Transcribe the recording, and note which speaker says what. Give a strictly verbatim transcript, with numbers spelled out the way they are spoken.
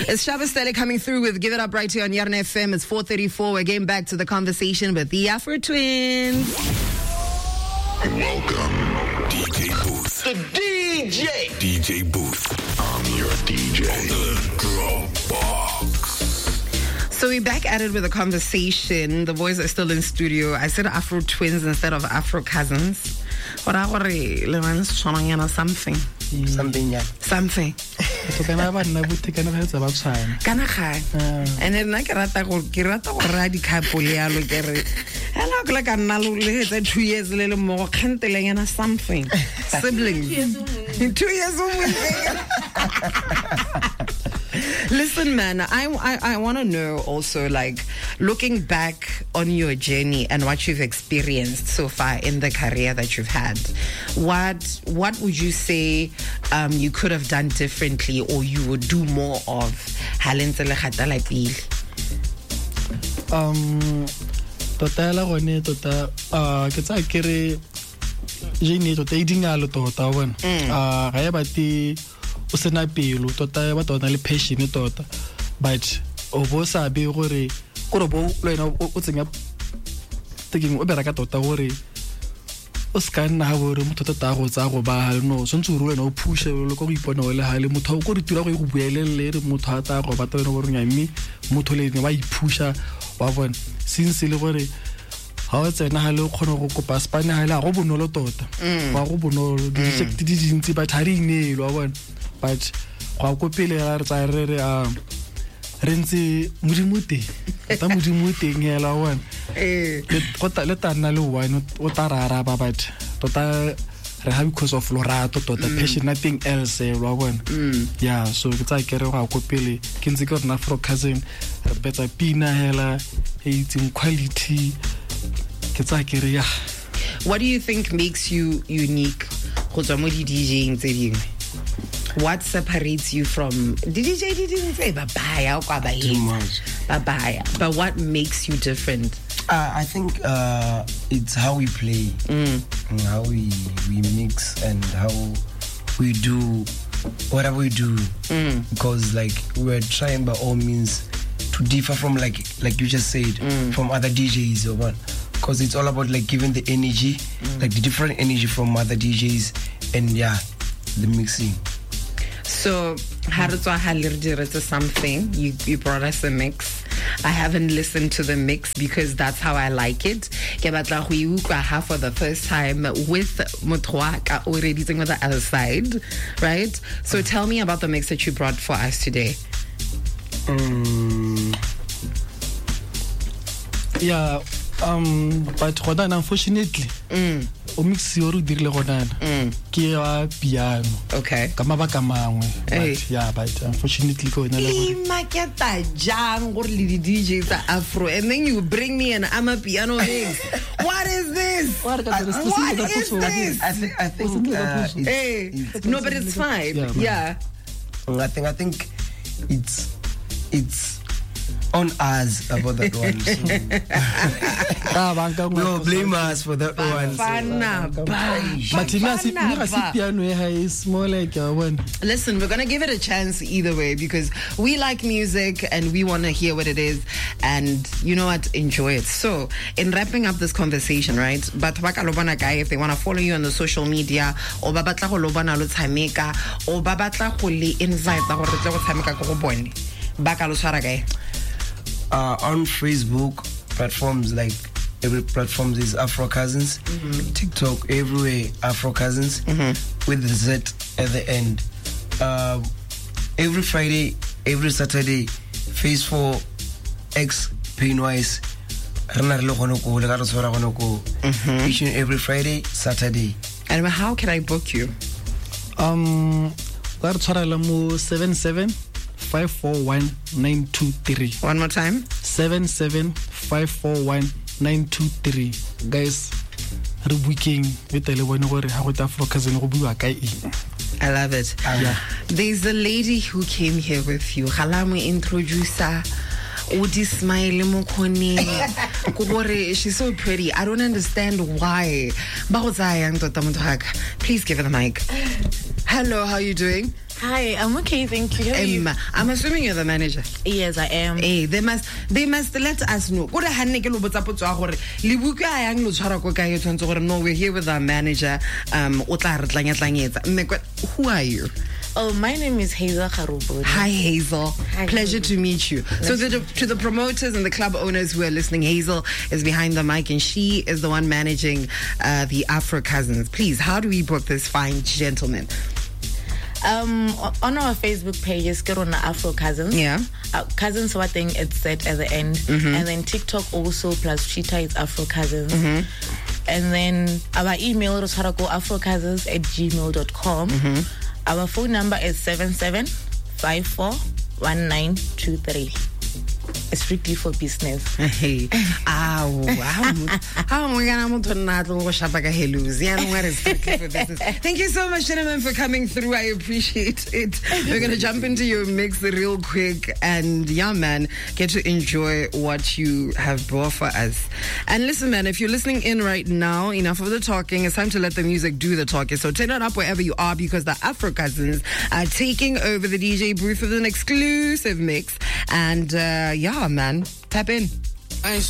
Speaker 1: It's Shaba Stele coming through with Give It Up right here on Yarn F M. It's four thirty-four. We're getting back to the conversation with the Afro Twins.
Speaker 2: Welcome, D J Booth.
Speaker 3: The D J.
Speaker 2: D J Booth. I'm your D J. On the Dropbox.
Speaker 1: So we're back at it with a conversation. The boys are still in studio. I said Afro Twins instead of Afro Cousins. But I worry, something.
Speaker 3: Something, yeah.
Speaker 1: Something. Kana ga. And then I rata go ke rata go ra di couple ya lo ke re. Hello ke la ka nna lo le tsa two years le le mo kgenteleng something. Siblings. Two years old. Listen, man, I, I, I want to know also, like, looking back on your journey and what you've experienced so far in the career that you've had, what what would you say um, you could have done differently or you would do more of?
Speaker 4: Um, tota la gone tota uh ke tsa kere jeni tota idingalo tota bona ah ga ya bati o sena pelo tota ba tota le passion tota but o bo sa be gore gore bo le na o tsenya taking o beraka tota gore o scan na gore motho tota go tsa go ba no so ntse rule no push le go ipona le ha le motho go re tira go go buelele re motho a ta go ba tota go renya mme motho le ne ba ipusha wa bona since le gore ha o tsena ha le khona go kopa spane ha le go bonolo tota wa go bonolo di check di dintsi ba thari inelo wa bona but go go pele ra re tsa re re a re ntse modimote ta modimote ngela one eh go ta le tana le one o tarara ba but tota re ha because of lorato tota passion nothing else wa bona yeah so ke tsa ke re go go pele ke ntse ke rena Afro Cousin re betsa pina hela it's in quality ke tsa ke re ya.
Speaker 1: What do you think makes you unique go tswa mo di DJing tse dingwe? What separates you from D J didn't say babaya or babaya, but what makes you different?
Speaker 3: Uh, I think uh, it's how we play, mm. and how we we mix, and how we do whatever we do. Mm. Because like we're trying by all means to differ from like like you just said mm. from other D Js or what. Because it's all about like giving the energy, mm. like the different energy from other D Js, and yeah, the mixing.
Speaker 1: So, something, you, you brought us a mix. I haven't listened to the mix because that's how I like it. Half for the first time with Motwaka already on the other side, right? So tell me about the mix that you brought for us today.
Speaker 4: Um, yeah, um, but unfortunately, mm. o mix yo re dirile gona ke ya piano
Speaker 1: okay
Speaker 4: ka mabaka mangwe but yeah but unfortunately ko ina
Speaker 1: le maketa jang gore le di D J tsa Afro and then you bring me an ama piano mix. What is this? What is this?
Speaker 3: I think I think uh, it's,
Speaker 1: hey it's, no but it's fine yeah, yeah.
Speaker 3: I think I think it's it's on us about that one. So. No, blame us for that one.
Speaker 1: So. Listen, we're gonna give it a chance either way because we like music and we want to hear what it is, and you know what, enjoy it. So, in wrapping up this conversation, right? But if they want to follow you on the social media, or babatla go lobana lo tshameka, or babatla go le invite ba go re tla go tshameka go bone. Baka lo tshwara kae?
Speaker 3: Uh, on Facebook platforms, like every platform is Afro Cousins, mm-hmm. TikTok everywhere Afro Cousins mm-hmm. with the Z at the end. Uh, every Friday, every Saturday, Phase Four X Painwise. Mm-hmm. Each and every Friday, Saturday.
Speaker 1: And how can I book you?
Speaker 4: Um, seven seven. five four one nine two three.
Speaker 1: One more time.
Speaker 4: seven seven five four one nine two three. Guys, re weekend with the one gore ha go ta Afro Cousin go bua ka eng.
Speaker 1: I love it.
Speaker 4: Yeah.
Speaker 1: There's a lady who came here with you. Halamu introducer. Odi smile mo khone. Gore she's so pretty. I don't understand why. Ba go tsaya ntota motho haka. Please give her the mic. Hello, how are you doing?
Speaker 5: Hi, I'm okay, thank you. How are you?
Speaker 1: Um, I'm assuming you're the manager.
Speaker 5: Yes, I am.
Speaker 1: Hey, they must they must let us know. Go to hanne ke lo botsa potso a gore le buka yang lo tshwara ko kae tshwantse gore no, we're here with our manager. Um, o tla re tlanya tlanyetsa. Mme kwa- who are you?
Speaker 5: Oh, my name is Hazel Kharuboni.
Speaker 1: Hi Hazel.
Speaker 5: Hi,
Speaker 1: Pleasure
Speaker 5: Hazel.
Speaker 1: to meet you. So the, to the promoters and the club owners who are listening, Hazel is behind the mic and she is the one managing uh, the Afro Cousins. Please, how do we book this fine gentleman?
Speaker 5: Um, o- on our Facebook page is Kerona Afro Cousins.
Speaker 1: Yeah.
Speaker 5: Uh, cousins, so I think it's set at the end. And then TikTok also plus Cheetah is Afro Cousins. And then our email is afrocousins at gmail dot com. Our phone number is seven seven five four one nine two three. It's strictly for business.
Speaker 1: Hey, ah, wow. How am I going to not go shop like a helus? Yeah, what is strictly for business? Thank you so much, gentlemen, for coming through. I appreciate it. We're going to jump into your mix real quick and, yeah, man, get to enjoy what you have brought for us. And listen, man, if you're listening in right now, enough of the talking. It's time to let the music do the talking. So turn it up wherever you are because the Afro Cousins are taking over the D J booth with an exclusive mix. And, uh, yeah, man, tap in.